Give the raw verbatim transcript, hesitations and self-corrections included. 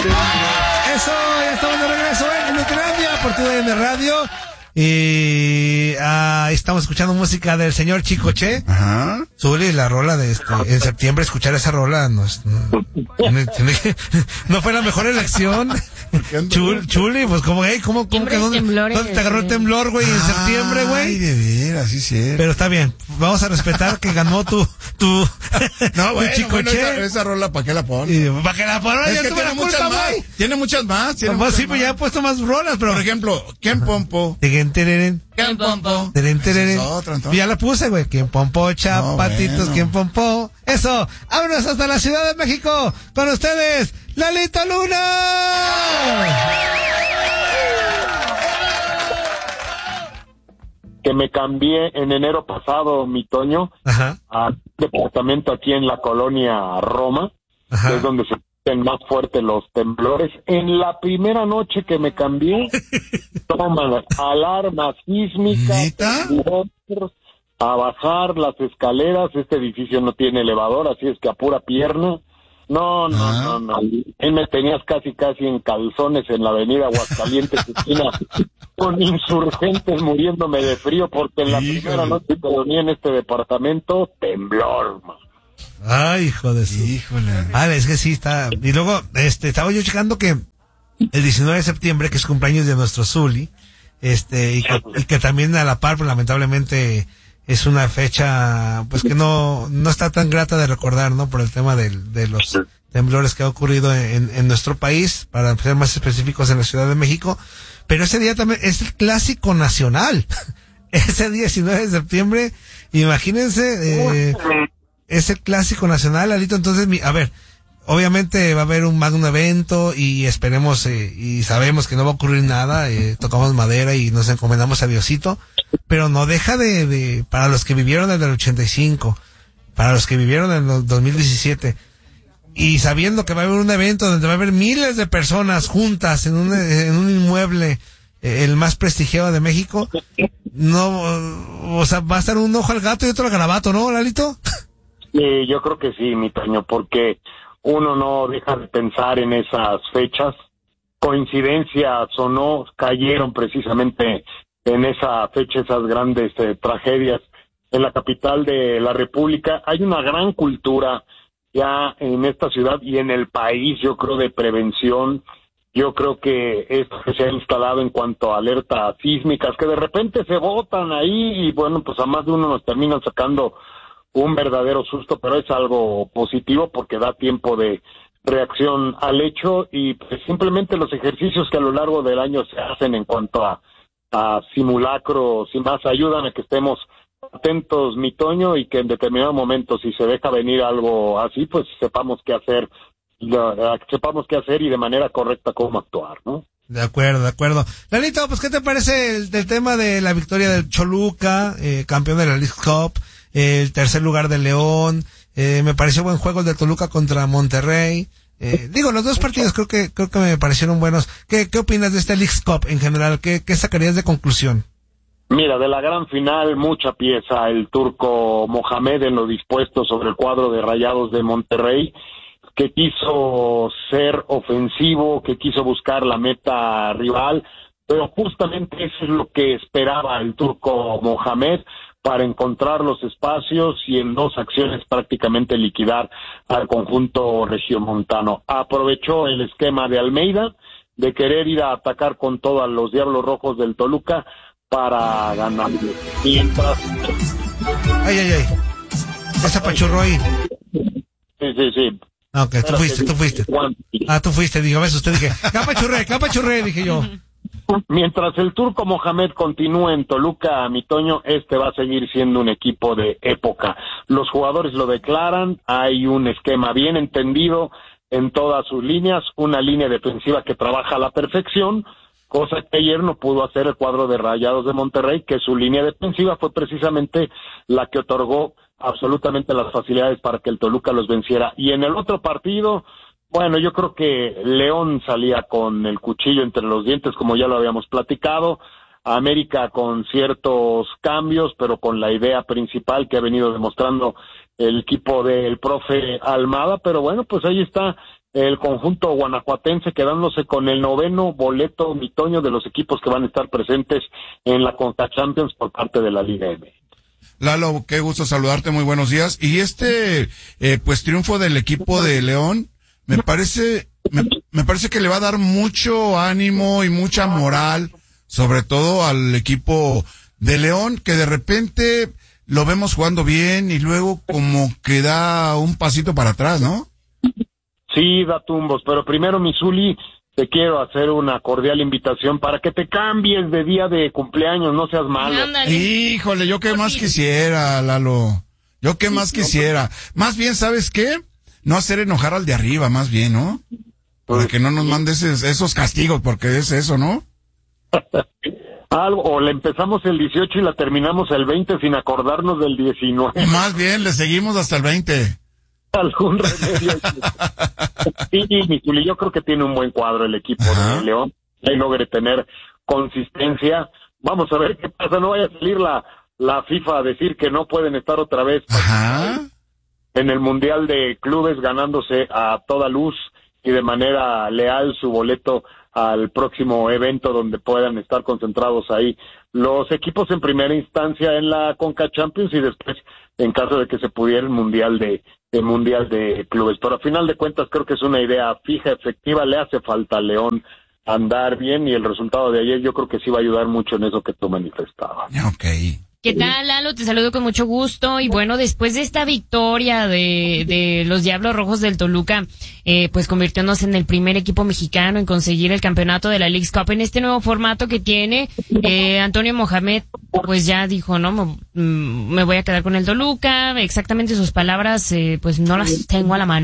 Eso, ya estamos de regreso en Nutrendia por tu D N Radio. Y ah, estamos escuchando música del señor Chicoche. Ajá. Zuli, la rola de este, en septiembre escuchar esa rola no, no, tiene, tiene que, no fue la mejor elección. Chul, Chuli, pues como, hey, ¿cómo, cómo que dónde, dónde te agarró el temblor, güey, en Ay, septiembre, güey? Ay, de veras, sí, sí. Pero está bien, vamos a respetar que ganó tu, tu, no, bueno, tu Chicoche. Bueno, esa, esa rola, ¿para qué la pones? ¿Para qué la pones? Es Ya que tuve tiene la muchas culpa, más. güey. Tiene muchas más. Tiene Pues muchas sí, pues ya he puesto más rolas, pero. Por ejemplo, ¿quién pompo? ¿Quién tereren? ¿Quién pompo? Tereren, tereren. Es otra, entonces. Ya la puse, güey. ¿Quién pompó, chapatitos? No, bueno. ¿Quién pompó? Eso. Vámonos hasta la Ciudad de México. Con ustedes, Lalito Luna. Que me cambié en enero pasado, mi Toño, Ajá. a un departamento aquí en la colonia Roma, Ajá. que es donde se sienten más fuertes los temblores. En la primera noche que me cambié, toman alarma sísmica, ¿Neta? temblores, a bajar las escaleras. Este edificio no tiene elevador, así es que a pura pierna. No, no, Ah. no, no. Ahí me tenías casi, casi en calzones en la avenida Aguascalientes, esquina, con insurgentes muriéndome de frío, porque en la Híjole. primera noche que dormí en este departamento, temblor, man. Ay, hijo de su. Híjole. Ah, es que sí está. Y luego, este, estaba yo checando que el diecinueve de septiembre, que es cumpleaños de nuestro Zuli, este, y que, y que también a la par, pues, lamentablemente, es una fecha, pues, que no, no está tan grata de recordar, ¿no? Por el tema del, de los temblores que ha ocurrido en, en nuestro país, para ser más específicos en la Ciudad de México. Pero ese día también es el clásico nacional. Ese diecinueve de septiembre, imagínense, eh, es el clásico nacional, Alito. Entonces, mi, a ver, obviamente va a haber un magno evento y esperemos eh, y sabemos que no va a ocurrir nada, eh, tocamos madera y nos encomendamos a Diosito, pero no deja de, de, para los que vivieron en el ochenta y cinco, para los que vivieron en el dos mil diecisiete, y sabiendo que va a haber un evento donde va a haber miles de personas juntas en un, en un inmueble, eh, el más prestigiado de México, no, o sea, va a estar un ojo al gato y otro al garabato, ¿no, Lalito? Eh, yo creo que sí, mi Toño, porque uno no deja de pensar en esas fechas. Coincidencias o no, cayeron precisamente en esa fecha esas grandes eh, tragedias en la capital de la República. Hay una gran cultura ya en esta ciudad y en el país, yo creo, de prevención. Yo creo que esto que se ha instalado en cuanto a alertas sísmicas, que de repente se botan ahí y bueno, pues a más de uno nos terminan sacando un verdadero susto, pero es algo positivo porque da tiempo de reacción al hecho y pues simplemente los ejercicios que a lo largo del año se hacen en cuanto a, a simulacros y más ayudan a que estemos atentos, mi Toño, y que en determinado momento si se deja venir algo así, pues sepamos qué hacer, la, sepamos qué hacer y de manera correcta cómo actuar, ¿no? De acuerdo, de acuerdo. Lalito, pues, ¿qué te parece el, el tema de la victoria del Choluca, eh, campeón de la League Cup, eh, el tercer lugar de León? Eh, me pareció buen juego el de Toluca contra Monterrey. Eh, digo, los dos partidos creo que creo que me parecieron buenos. ¿Qué, qué opinas de este League Cup en general? ¿Qué, qué sacarías de conclusión? Mira, de la gran final, mucha pieza. El turco Mohamed en lo dispuesto sobre el cuadro de Rayados de Monterrey, que quiso ser ofensivo, que quiso buscar la meta rival, pero justamente eso es lo que esperaba el turco Mohamed para encontrar los espacios y en dos acciones prácticamente liquidar al conjunto regiomontano. Aprovechó el esquema de Almeida de querer ir a atacar con todo a los Diablos Rojos del Toluca para ganar. Mientras... Ay, ay, ay. Esa apachurró ahí. Sí, sí, sí. Ah, ok, tú fuiste, tú fuiste. Ah, tú fuiste, digo, a veces usted dije, capachurré, capachurré, dije yo. Mientras el turco Mohamed continúe en Toluca, mi Toño, este va a seguir siendo un equipo de época. Los jugadores lo declaran, hay un esquema bien entendido en todas sus líneas, una línea defensiva que trabaja a la perfección, cosa que ayer no pudo hacer el cuadro de Rayados de Monterrey, que su línea defensiva fue precisamente la que otorgó absolutamente las facilidades para que el Toluca los venciera. Y en el otro partido, bueno, yo creo que León salía con el cuchillo entre los dientes, como ya lo habíamos platicado, América con ciertos cambios, pero con la idea principal que ha venido demostrando el equipo del profe Almada, pero bueno, pues ahí está el conjunto guanajuatense, quedándose con el noveno boleto, mi Toño, de los equipos que van a estar presentes en la Conca Champions por parte de la Liga M X. Lalo, qué gusto saludarte, muy buenos días. Y este, eh, pues triunfo del equipo de León, me parece, me, me parece que le va a dar mucho ánimo y mucha moral, sobre todo al equipo de León, que de repente lo vemos jugando bien y luego como que da un pasito para atrás, ¿no? Sí, da tumbos, pero primero, mi Zuli, te quiero hacer una cordial invitación para que te cambies de día de cumpleaños, no seas malo. Ándale. Híjole, yo qué más quisiera, Lalo. Yo qué más quisiera. Más bien, ¿sabes qué? No hacer enojar al de arriba, más bien, ¿no? Para que no nos mandes esos, esos castigos, porque es eso, ¿no? Algo, o la empezamos el dieciocho y la terminamos el veinte sin acordarnos del diecinueve. Más bien, le seguimos hasta el veinte. Algún remedio. Sí, mi Zuli, yo creo que tiene un buen cuadro el equipo Ajá. de León. Ahí logre tener consistencia. Vamos a ver qué pasa. No vaya a salir la, la FIFA a decir que no pueden estar otra vez Ajá. en el Mundial de Clubes, ganándose a toda luz y de manera leal su boleto al próximo evento donde puedan estar concentrados ahí los equipos en primera instancia en la Conca Champions y después, en caso de que se pudiera, el Mundial de, el Mundial de Clubes. Pero a final de cuentas creo que es una idea fija, efectiva, le hace falta a León andar bien y el resultado de ayer yo creo que sí va a ayudar mucho en eso que tú manifestabas. Ok. ¿Qué tal, Lalo? Te saludo con mucho gusto. Y bueno, después de esta victoria de, de los Diablos Rojos del Toluca, eh, pues convirtiéndose en el primer equipo mexicano en conseguir el campeonato de la Leagues Cup en este nuevo formato que tiene, eh, Antonio Mohamed, pues ya dijo, no, me, me voy a quedar con el Toluca. Exactamente sus palabras, eh, pues no las tengo a la mano.